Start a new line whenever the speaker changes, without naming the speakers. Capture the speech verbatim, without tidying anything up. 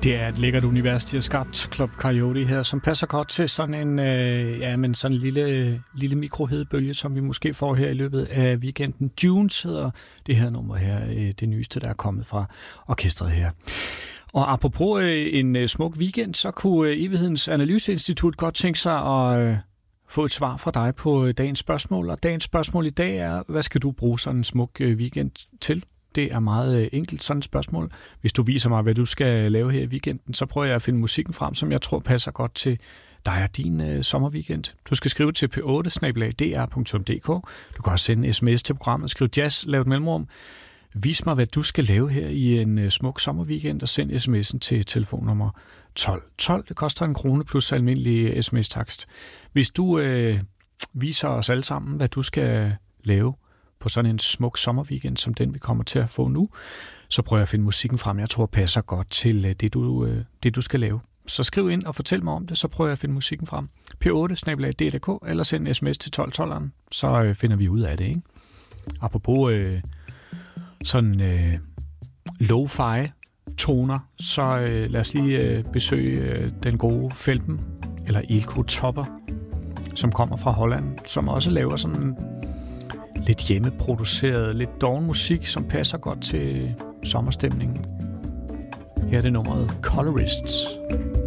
Det er et lækkert univers, de har skabt, Club Coyote her, som passer godt til sådan en, øh, ja, men sådan en lille, lille mikrohedebølge, som vi måske får her i løbet af weekenden. Dunes hedder det her nummer her, øh, det nyeste, der er kommet fra orkestret her. Og apropos øh, en øh, smuk weekend, så kunne øh, Evighedens Analyseinstitut godt tænke sig at øh, få et svar fra dig på øh, dagens spørgsmål. Og dagens spørgsmål i dag er, hvad skal du bruge sådan en smuk øh, weekend til? Det er meget enkelt sådan et spørgsmål. Hvis du viser mig, hvad du skal lave her i weekenden, så prøver jeg at finde musikken frem, som jeg tror passer godt til dig og din øh, sommerweekend. Du skal skrive til p otte snabel-a d r punktum d k. Du kan også sende en sms til programmet. Skriv jazz, lav et mellemrum. Vis mig, hvad du skal lave her i en øh, smuk sommerweekend, og send sms'en til telefonnummer tolv tolv. Det koster en krone plus almindelig sms-takst. Hvis du øh, viser os alle sammen, hvad du skal lave på sådan en smuk sommerweekend, som den vi kommer til at få nu, så prøver jeg at finde musikken frem, jeg tror passer godt til det du, det, du skal lave. Så skriv ind og fortæl mig om det, så prøver jeg at finde musikken frem. p otte snabel-a d r punktum d k, eller send en sms til tolv tolv, så øh, finder vi ud af det, ikke? Apropos øh, sådan øh, lo-fi toner, så øh, lad os lige øh, besøge øh, den gode Felpen, eller Eelco Topper, som kommer fra Holland, som også laver sådan lidt hjemmeproduceret, lidt doven musik, som passer godt til sommerstemningen. Her er det nummeret Colorists.